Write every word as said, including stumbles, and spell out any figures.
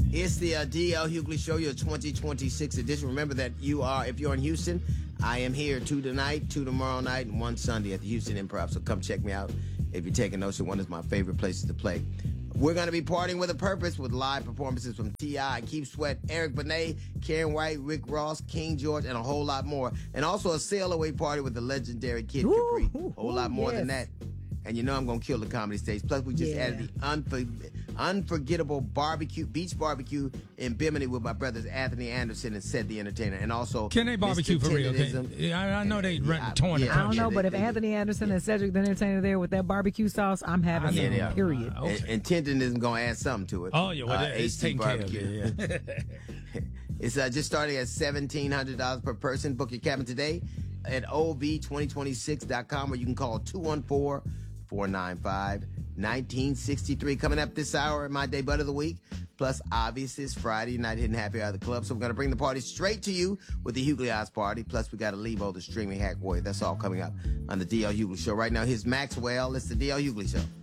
It's the uh, D L Hughley Show, your twenty twenty-six edition. Remember that you are, if you're in Houston, I am here two tonight, two tomorrow night, and one Sunday at the Houston Improv. So come check me out if you're taking notes. One is my favorite places to play. We're going to be partying with a purpose with live performances from T I, Keith Sweat, Eric Benet, Karen White, Rick Ross, King George, and a whole lot more. And also a sail-away party with the legendary Kid Ooh, Capri. A whole ooh, lot more yes. than that. And you know I'm going to kill the comedy stage. Plus, we just Yeah. added the unfor- unforgettable barbecue, beach barbecue in Bimini with my brothers Anthony Anderson and Ced the Entertainer. And also, Can they barbecue Mister for real? Tenderism. Can, yeah, I, I know they Yeah, rent torn yeah, the I don't yeah, know, they- but if they- Anthony Anderson and Cedric the Entertainer there with that barbecue sauce, I'm having Yeah, some, they are. period. Okay. And, and Tenderism going to add something to it. Oh, yeah, well, Uh, it's A C taken care of. barbecue. Yeah, yeah. It's uh, just starting at seventeen hundred dollars per person. Book your cabin today at O V twenty twenty-six dot com, or you can call two one four, four nine five, one nine six three. Coming up this hour, my day butt of the week. Plus, obviously, it's Friday night hitting happy hour of the club. So we're going to bring the party straight to you with the Hughley House Party. Plus, we got to leave all the streaming hack warrior. That's all coming up on the D L Hughley Show. Right now, here's Maxwell. It's the D L Hughley Show.